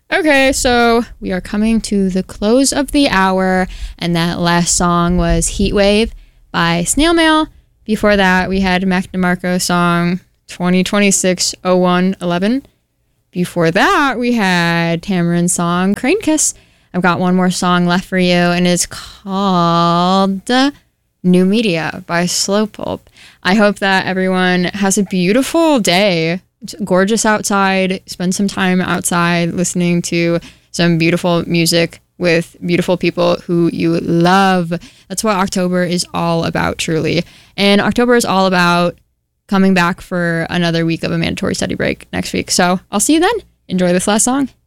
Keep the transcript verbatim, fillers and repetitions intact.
Okay, so we are coming to the close of the hour, and that last song was Heatwave by Snail Mail. Before that, we had Mac DeMarco song twenty twenty-six oh one eleven. Before that, we had Tamarin's song Crane Kiss. I've got one more song left for you, and it's called New Media by Slow Pulp. I hope that everyone has a beautiful day. It's gorgeous outside. Spend some time outside listening to some beautiful music with beautiful people who you love. That's what October is all about, truly. And October is all about coming back for another week of a mandatory study break next week. So I'll see you then. Enjoy this last song.